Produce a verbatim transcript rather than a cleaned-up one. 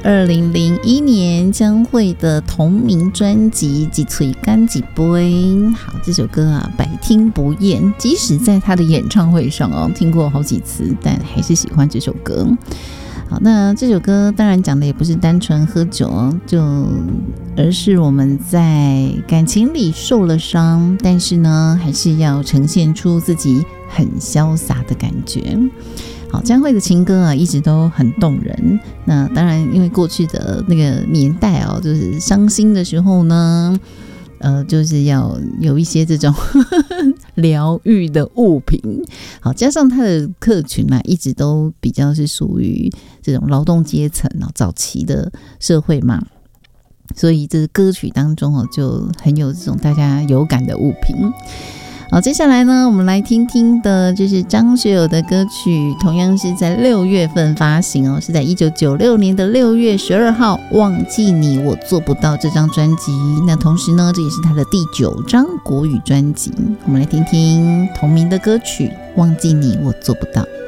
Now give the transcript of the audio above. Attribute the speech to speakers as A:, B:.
A: 二零零一年江蕙的同名专辑《一嘴干一杯》。好，这首歌啊，百听不厌，即使在他的演唱会上哦，听过好几次，但还是喜欢这首歌。好，那这首歌当然讲的也不是单纯喝酒哦，就而是我们在感情里受了伤，但是呢，还是要呈现出自己很潇洒的感觉。好，江蕙的情歌啊，一直都很动人。那当然，因为过去的那个年代哦，就是伤心的时候呢，呃，就是要有一些这种疗愈的物品。好，加上他的客群啊，一直都比较是属于这种劳动阶层哦，早期的社会嘛，所以这歌曲当中哦，就很有这种大家有感的物品。好，接下来呢，我们来听听的就是张学友的歌曲，同样是在六月份发行哦，是在一九九六年的六月十二号，《忘记你我做不到》这张专辑。那同时呢，这也是他的第九张国语专辑。我们来听听同名的歌曲《忘记你我做不到》。